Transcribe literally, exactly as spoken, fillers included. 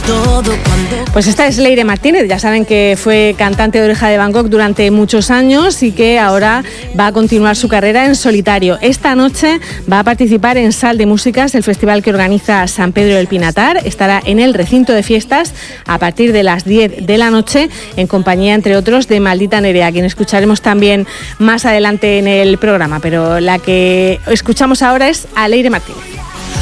todo cuando... Pues esta es Leire Martínez, ya saben que fue cantante de Oreja de Van Gogh durante muchos años y que ahora va a continuar su carrera en solitario. Esta noche va a participar en Sal de Músicas, el festival que organiza San Pedro del Pinatar. Estará en el recinto de fiestas a partir de las diez de la noche en compañía, entre otros, de Maldita Nerea, a quien escucharemos también más adelante en el programa, pero la que escuchamos ahora es a Leire Martínez.